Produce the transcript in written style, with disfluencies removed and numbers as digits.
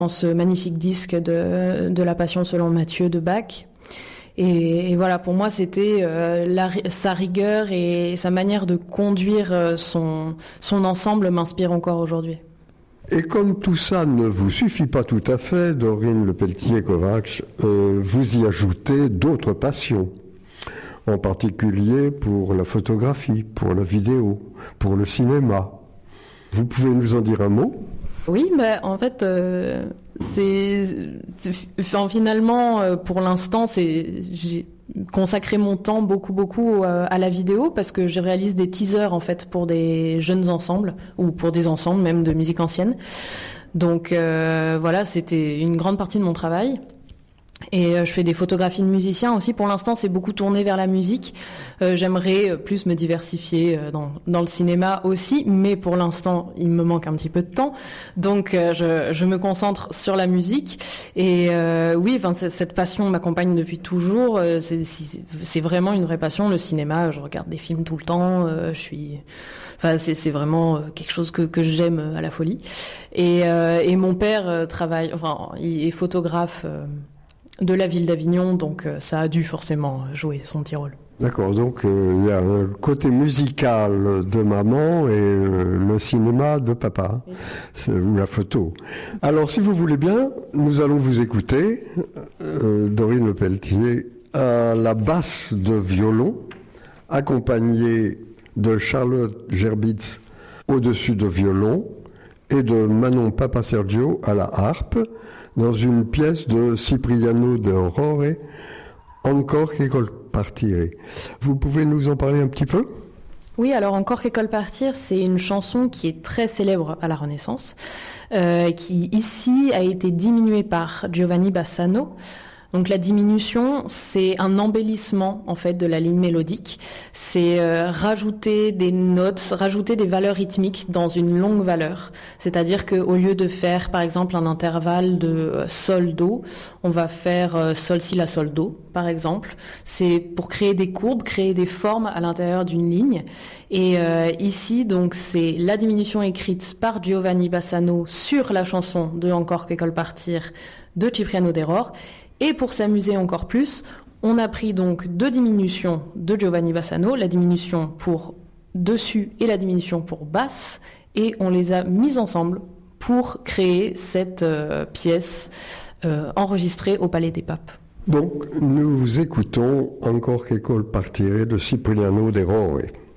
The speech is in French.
dans ce magnifique disque de la Passion selon Matthieu de Bach. Et voilà, pour moi, c'était sa rigueur et sa manière de conduire son ensemble m'inspire encore aujourd'hui. Et comme tout ça ne vous suffit pas tout à fait, Dorine Lepelletier-Kovacs, vous y ajoutez d'autres passions, en particulier pour la photographie, pour la vidéo, pour le cinéma. Vous pouvez nous en dire un mot ? Oui, mais en fait, finalement, pour l'instant, j'ai consacré mon temps beaucoup à la vidéo parce que je réalise des teasers en fait pour des jeunes ensembles ou pour des ensembles même de musique ancienne. Donc voilà, c'était une grande partie de mon travail. Et je fais des photographies de musiciens aussi. Pour l'instant, c'est beaucoup tourné vers la musique. J'aimerais plus me diversifier dans le cinéma aussi, mais pour l'instant, il me manque un petit peu de temps. Donc, je me concentre sur la musique. Et oui, cette passion m'accompagne depuis toujours. C'est vraiment une vraie passion, le cinéma. Je regarde des films tout le temps. C'est vraiment quelque chose que j'aime à la folie. Et mon père il est photographe de la ville d'Avignon, donc ça a dû forcément jouer son petit rôle. D'accord, donc il y a le côté musical de maman et le cinéma de papa, ou la photo. Alors si vous voulez bien, nous allons vous écouter, Dorine Lepelletier, à la basse de violon, accompagnée de Charlotte Gerbitz au-dessus de violon et de Manon Papasergio à la harpe, dans une pièce de Cipriano de Aurore, Encore che col partire. Vous pouvez nous en parler un petit peu ? Oui, alors Encore che col partir, c'est une chanson qui est très célèbre à la Renaissance, qui ici a été diminuée par Giovanni Bassano. Donc la diminution, c'est un embellissement en fait de la ligne mélodique. C'est rajouter des notes, rajouter des valeurs rythmiques dans une longue valeur. C'est-à-dire qu'au lieu de faire par exemple un intervalle de sol-do, on va faire sol-si-la-sol-do par exemple. C'est pour créer des courbes, créer des formes à l'intérieur d'une ligne. Et ici donc c'est la diminution écrite par Giovanni Bassano sur la chanson de Encore che col partir de Cipriano d'Aurore. Et pour s'amuser encore plus, on a pris donc deux diminutions de Giovanni Bassano, la diminution pour dessus et la diminution pour basse, et on les a mises ensemble pour créer cette pièce enregistrée au Palais des Papes. Donc nous écoutons Encore che col partire de Cipriano d'Aurore.